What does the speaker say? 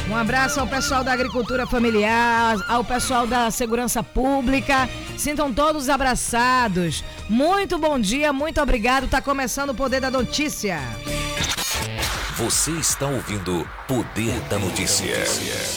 Um abraço ao pessoal da agricultura familiar, ao pessoal da segurança pública. Sintam todos abraçados. Muito bom dia, muito obrigado. Tá começando o Poder da Notícia. Você está ouvindo Poder da Notícia.